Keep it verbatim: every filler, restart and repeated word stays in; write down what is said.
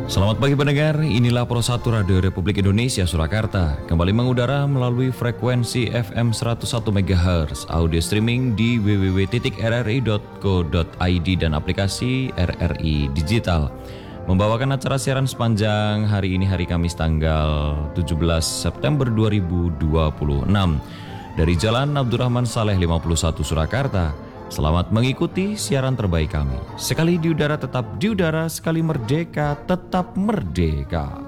Selamat pagi pendengar, inilah Pro satu Radio Republik Indonesia Surakarta. Kembali mengudara melalui frekuensi F M seratus satu megahertz, audio streaming di w w w titik r r i titik co titik i d dan aplikasi R R I Digital. Membawakan acara siaran sepanjang hari ini, hari Kamis tanggal tujuh belas September dua ribu dua puluh enam. Dari Jalan Abdurrahman Saleh lima puluh satu Surakarta. Selamat mengikuti siaran terbaik kami. Sekali di udara tetap di udara, sekali merdeka tetap merdeka.